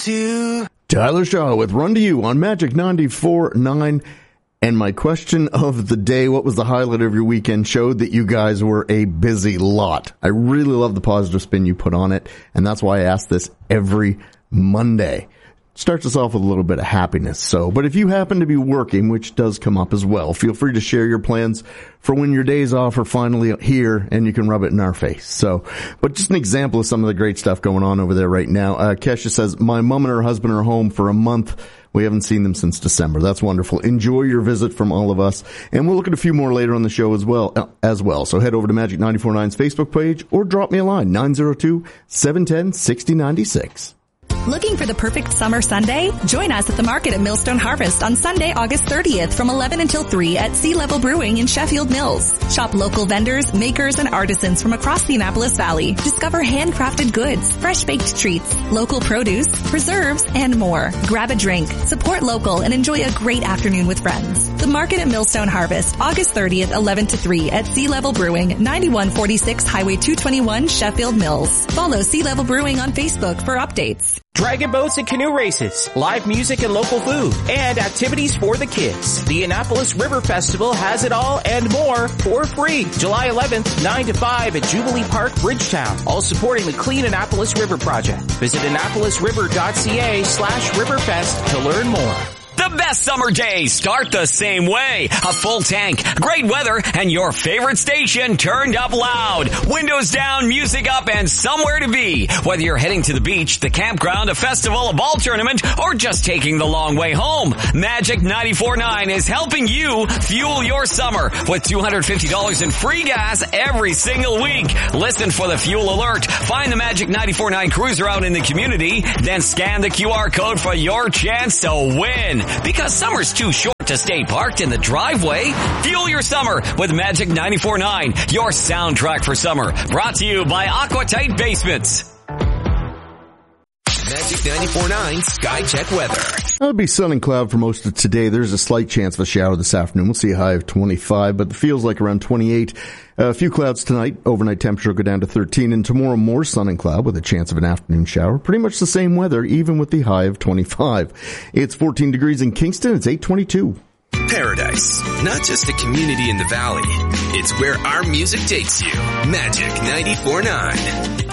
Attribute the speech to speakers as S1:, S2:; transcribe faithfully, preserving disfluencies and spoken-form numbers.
S1: to...
S2: Tyler Shaw with Run to You on Magic ninety-four point nine. And my question of the day, what was the highlight of your weekend, showed that you guys were a busy lot. I really love the positive spin you put on it, and that's why I ask this every Monday. Starts us off with a little bit of happiness. So, but if you happen to be working, which does come up as well, feel free to share your plans for when your days off are finally here and you can rub it in our face. So, but just an example of some of the great stuff going on over there right now. Uh, Kesha says, my mom and her husband are home for a month. We haven't seen them since December. That's wonderful. Enjoy your visit from all of us. And we'll look at a few more later on the show as well, uh, as well. So head over to Magic ninety-four point nine's Facebook page or drop me a line, nine zero two, seven one zero, six zero nine six.
S3: Looking for the perfect summer Sunday? Join us at the market at Millstone Harvest on Sunday, August thirtieth from eleven until three at Sea Level Brewing in Sheffield Mills. Shop local vendors, makers, and artisans from across the Annapolis Valley. Discover handcrafted goods, fresh baked treats, local produce, preserves, and more. Grab a drink, support local, and enjoy a great afternoon with friends. The market at Millstone Harvest, August thirtieth, eleven to three at Sea Level Brewing, ninety-one forty-six Highway two twenty-one, Sheffield Mills. Follow Sea Level Brewing on Facebook for updates.
S4: Dragon boats and canoe races, live music and local food, and activities for the kids. The Annapolis River Festival has it all and more for free. July eleventh, nine to five at Jubilee Park, Bridgetown. All supporting the Clean Annapolis River Project. Visit annapolis river dot c a slash riverfest to learn more.
S5: The best summer days start the same way. A full tank, great weather, and your favorite station turned up loud. Windows down, music up, and somewhere to be. Whether you're heading to the beach, the campground, a festival, a ball tournament, or just taking the long way home, Magic ninety-four point nine is helping you fuel your summer with two hundred fifty dollars in free gas every single week. Listen for the fuel alert. Find the Magic ninety-four point nine cruiser out in the community, then scan the Q R code for your chance to win. Because summer's too short to stay parked in the driveway. Fuel your summer with Magic ninety-four point nine, your soundtrack for summer. Brought to you by Aquatight Basements.
S6: Magic ninety-four point nine Sky Check Weather.
S2: It'll be sun and cloud for most of today. There's a slight chance of a shower this afternoon. We'll see a high of twenty-five, but it feels like around twenty-eight. Uh, a few clouds tonight. Overnight temperature will go down to thirteen, and tomorrow more sun and cloud with a chance of an afternoon shower. Pretty much the same weather, even with the high of twenty-five. It's fourteen degrees in Kingston. It's eight twenty-two.
S6: Paradise, not just a community in the valley. It's where our music takes you. Magic ninety-four point nine.